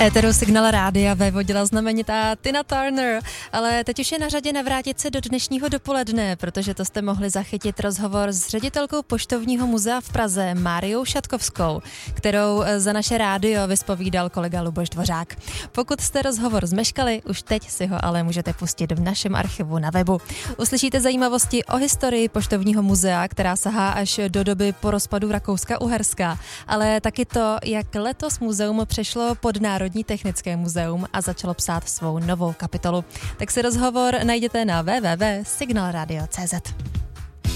Éteru Signál rádia vévodila znamenitá Tina Turner, ale teď už je na řadě navrátit se do dnešního dopoledne, protože to jste mohli zachytit rozhovor s ředitelkou Poštovního muzea v Praze Máriou Šatkovskou, kterou za naše rádio vyspovídal kolega Luboš Dvořák. Pokud jste rozhovor zmeškali, už teď si ho ale můžete pustit v našem archivu na webu. Uslyšíte zajímavosti o historii Poštovního muzea, která sahá až do doby po rozpadu Rakouska-Uherska, ale taky to, jak letos muzeum přešlo pod Národní technické muzeum a začalo psát svou novou kapitolu. Tak si rozhovor najděte na www.signalradio.cz.